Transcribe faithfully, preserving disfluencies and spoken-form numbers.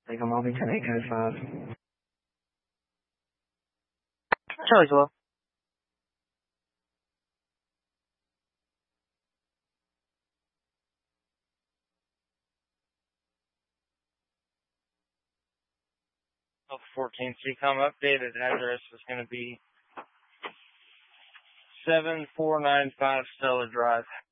Like I'm moving ten eight code five. Charlie twelve. Alpha fourteen C COM updated address is going to be seven four nine five Stella Drive.